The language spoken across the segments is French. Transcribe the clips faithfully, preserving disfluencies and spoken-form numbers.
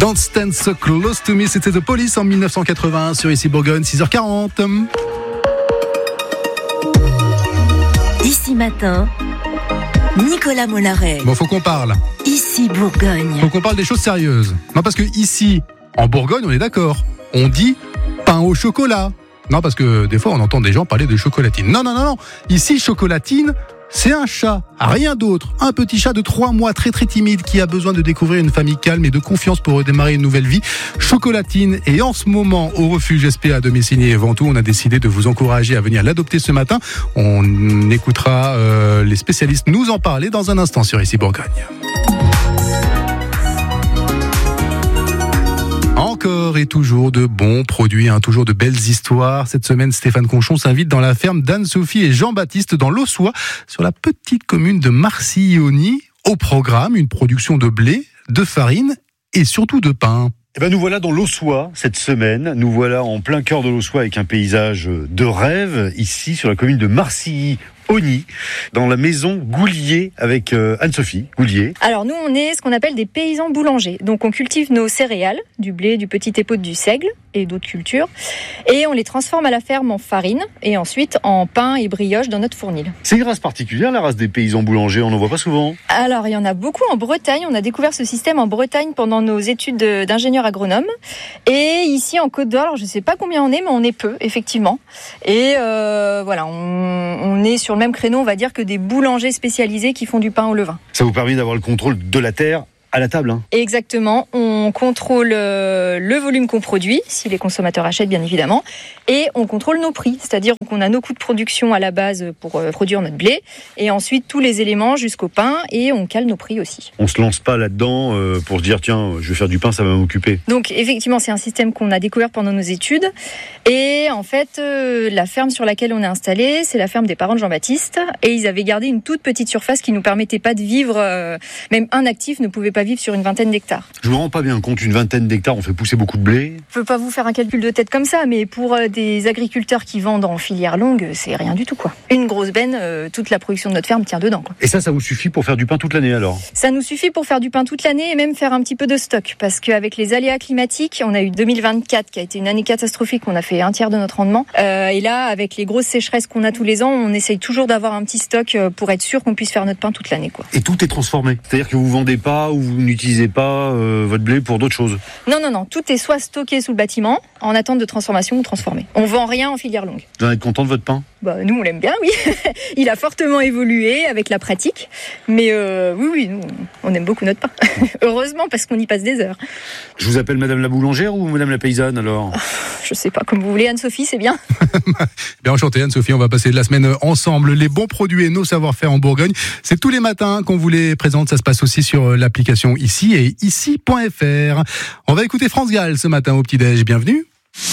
Don't Stand So Close To Me, c'était The Police en dix-neuf cent quatre-vingt-un sur Ici Bourgogne, six heures quarante. Ici Matin, Nicolas Mollaret. Bon, faut qu'on parle. Ici Bourgogne. Faut qu'on parle des choses sérieuses. Non, parce que ici, en Bourgogne, on est d'accord. On dit pain au chocolat. Non, parce que des fois, on entend des gens parler de chocolatine. Non, non, non, non. Ici, chocolatine, c'est un chat, rien d'autre. Un petit chat de trois mois, très très timide, qui a besoin de découvrir une famille calme et de confiance pour redémarrer une nouvelle vie. Chocolatine. Et en ce moment, au refuge S P A Domicilié et Ventoux, on a décidé de vous encourager à venir l'adopter ce matin. On écoutera euh, les spécialistes nous en parler dans un instant sur Ici Bourgogne. Encore et toujours de bons produits, hein, toujours de belles histoires. Cette semaine, Stéphane Conchon s'invite dans la ferme d'Anne-Sophie et Jean-Baptiste dans l'Aussois, sur la petite commune de Marcillony. Au programme, une production de blé, de farine et surtout de pain. Eh ben nous voilà dans l'Aussois cette semaine. Nous voilà en plein cœur de l'Aussois avec un paysage de rêve, ici sur la commune de Marcillony, dans la maison Goulier avec euh, Anne-Sophie Goulier. Alors nous, on est ce qu'on appelle des paysans boulangers. Donc on cultive nos céréales, du blé, du petit épeautre, du seigle et d'autres cultures. Et on les transforme à la ferme en farine et ensuite en pain et brioche dans notre fournil. C'est une race particulière, la race des paysans boulangers, on n'en voit pas souvent. Alors il y en a beaucoup en Bretagne. On a découvert ce système en Bretagne pendant nos études d'ingénieur agronome. Et ici en Côte d'Or, alors je ne sais pas combien on est, mais on est peu, effectivement. Et euh, voilà, on, on est sur le même créneau, on va dire, que des boulangers spécialisés qui font du pain au levain. Ça vous permet d'avoir le contrôle de la terre à la table, hein. Exactement, on contrôle euh, le volume qu'on produit, si les consommateurs achètent bien évidemment, et on contrôle nos prix, c'est-à-dire qu'on a nos coûts de production à la base pour euh, produire notre blé, et ensuite tous les éléments jusqu'au pain, et on cale nos prix aussi. On se lance pas là-dedans euh, pour se dire tiens, je vais faire du pain, ça va m'occuper. Donc effectivement, c'est un système qu'on a découvert pendant nos études, et en fait, euh, la ferme sur laquelle on est installé, c'est la ferme des parents de Jean-Baptiste, et ils avaient gardé une toute petite surface qui nous permettait pas de vivre, euh, même un actif ne pouvait pas vivre sur une vingtaine d'hectares. Je me rends pas bien compte, une vingtaine d'hectares, on fait pousser beaucoup de blé. Je peux pas vous faire un calcul de tête comme ça, mais pour euh, des agriculteurs qui vendent en filière longue, c'est rien du tout, quoi. Une grosse benne, euh, toute la production de notre ferme tient dedans, quoi. Et ça, ça vous suffit pour faire du pain toute l'année alors ? Ça nous suffit pour faire du pain toute l'année et même faire un petit peu de stock, parce qu'avec les aléas climatiques, on a eu deux mille vingt-quatre qui a été une année catastrophique, on a fait un tiers de notre rendement. Euh, et là, avec les grosses sécheresses qu'on a tous les ans, on essaye toujours d'avoir un petit stock pour être sûr qu'on puisse faire notre pain toute l'année, quoi. Et tout est transformé, c'est-à-dire que vous vendez pas ou vous n'utilisez pas euh, votre blé pour d'autres choses ? Non, non, non, tout est soit stocké sous le bâtiment, en attente de transformation ou transformé. On vend rien en filière longue. Vous en êtes content de votre pain ? Bah, nous, on l'aime bien, oui. Il a fortement évolué avec la pratique. Mais euh, oui, oui, nous, on aime beaucoup notre pain. Heureusement, parce qu'on y passe des heures. Je vous appelle Madame la boulangère ou Madame la paysanne, alors ? Oh, je sais pas, comme vous voulez, Anne-Sophie, c'est bien. Bien enchanté, Anne-Sophie. On va passer de la semaine ensemble. Les bons produits et nos savoir-faire en Bourgogne. C'est tous les matins qu'on vous les présente. Ça se passe aussi sur l'application Ici et ici point f r. On va écouter France Gall ce matin au petit-déj. Bienvenue.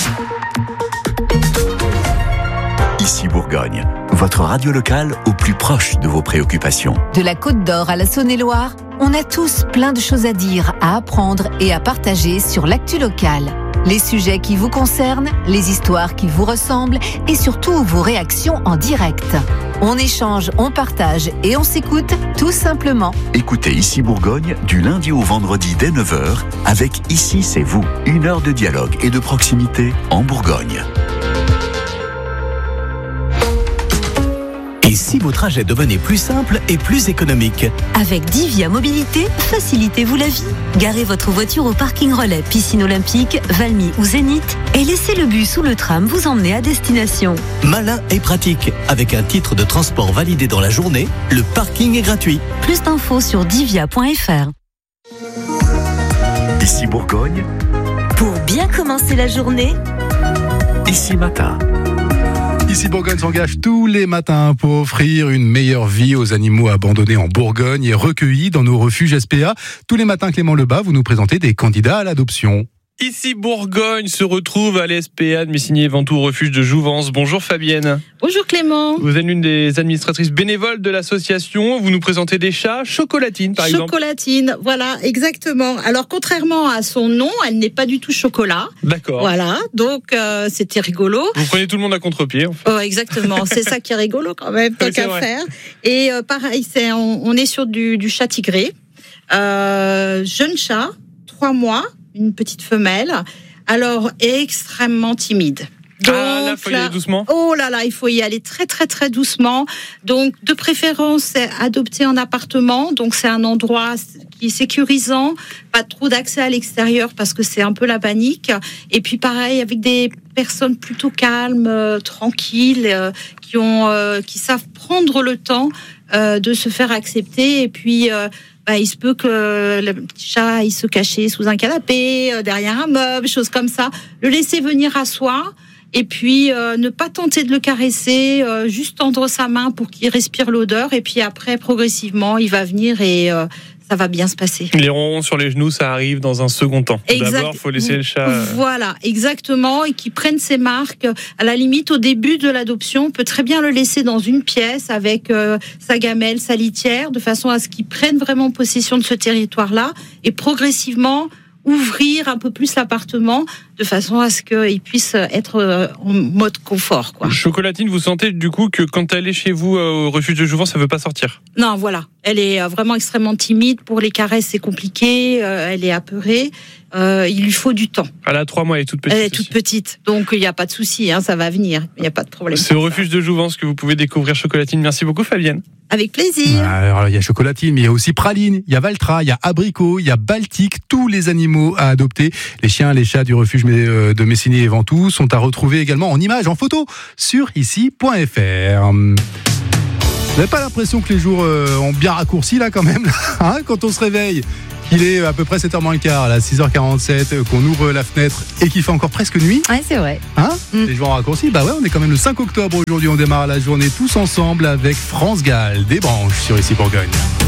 Ici Bourgogne, votre radio locale au plus proche de vos préoccupations. De la Côte d'Or à la Saône-et-Loire, on a tous plein de choses à dire, à apprendre et à partager sur l'actu locale. Les sujets qui vous concernent, les histoires qui vous ressemblent et surtout vos réactions en direct. On échange, on partage et on s'écoute tout simplement. Écoutez Ici Bourgogne du lundi au vendredi dès neuf heures avec Ici c'est vous. Une heure de dialogue et de proximité en Bourgogne. Et si vos trajets devenaient plus simples et plus économiques ? Avec Divia Mobilité, facilitez-vous la vie. Garez votre voiture au parking relais Piscine Olympique, Valmy ou Zénith et laissez le bus ou le tram vous emmener à destination. Malin et pratique. Avec un titre de transport validé dans la journée, le parking est gratuit. Plus d'infos sur divia point f r. Ici Bourgogne, pour bien commencer la journée, Ici Matin. Ici Bourgogne s'engage tous les matins pour offrir une meilleure vie aux animaux abandonnés en Bourgogne et recueillis dans nos refuges S P A. Tous les matins, Clément Lebas, vous nous présentez des candidats à l'adoption. Ici Bourgogne se retrouve à l'S P A de Messigny-Ventoux, refuge de Jouvence. Bonjour Fabienne. Bonjour Clément. Vous êtes l'une des administratrices bénévoles de l'association. Vous nous présentez des chats Chocolatine par exemple. Chocolatine, voilà, exactement. Alors contrairement à son nom, elle n'est pas du tout chocolat. D'accord. Voilà, donc euh, c'était rigolo. Vous prenez tout le monde à contre-pied en fait. Oh, exactement, c'est ça qui est rigolo quand même, tant oui, qu'à vrai. faire. Et euh, pareil, c'est, on, on est sur du, du chat tigré. Euh, jeune chat, trois mois. une petite femelle. Alors, extrêmement timide. Donc, ah là, il faut y aller doucement. Oh là là, il faut y aller très très très doucement. Donc, de préférence, c'est adopter en appartement. Donc, c'est un endroit qui est sécurisant, pas trop d'accès à l'extérieur parce que c'est un peu la panique. Et puis, pareil, avec des personnes plutôt calmes, euh, tranquilles, euh, qui ont, euh, qui savent prendre le temps euh, de se faire accepter. Et puis, euh, bah, il se peut que le petit chat il se cachait sous un canapé, euh, derrière un meuble, choses comme ça. Le laisser venir à soi. Et puis, euh, ne pas tenter de le caresser, euh, juste tendre sa main pour qu'il respire l'odeur. Et puis après, progressivement, il va venir et euh, ça va bien se passer. Les ronrons sur les genoux, ça arrive dans un second temps. Exact. D'abord, il faut laisser le chat... Voilà, exactement. Et qu'il prenne ses marques. À la limite, au début de l'adoption, on peut très bien le laisser dans une pièce avec euh, sa gamelle, sa litière, de façon à ce qu'il prenne vraiment possession de ce territoire-là. Et progressivement... ouvrir un peu plus l'appartement de façon à ce qu'il puisse être en mode confort, quoi. Chocolatine, vous sentez du coup que quand elle est chez vous au refuge de Jouvence, ça veut pas sortir? Non, voilà. Elle est vraiment extrêmement timide. Pour les caresses, c'est compliqué. Euh, elle est apeurée. Euh, il lui faut du temps. Elle a trois mois, elle est toute petite. Elle est toute petite. Donc, il n'y a pas de souci, hein, ça va venir. Il n'y a pas de problème. C'est au refuge de Jouvence que vous pouvez découvrir Chocolatine. Merci beaucoup, Fabienne. Avec plaisir. Alors, il y a Chocolatine, mais il y a aussi Praline, il y a Valtra, il y a Abricot, il y a Baltique, tous les animaux à adopter. Les chiens, les chats du refuge de Messigny et Ventoux sont à retrouver également en images, en photo, sur ici point f r. Vous n'avez pas l'impression que les jours euh, ont bien raccourci là quand même, hein, quand on se réveille, qu'il est à peu près sept heures moins le quart, là, six heures quarante-sept, qu'on ouvre la fenêtre et qu'il fait encore presque nuit. Ouais, c'est vrai. Hein mm. Les jours ont raccourci. Bah ouais, on est quand même le cinq octobre aujourd'hui. On démarre la journée tous ensemble avec France Gall, des branches sur ici Bourgogne.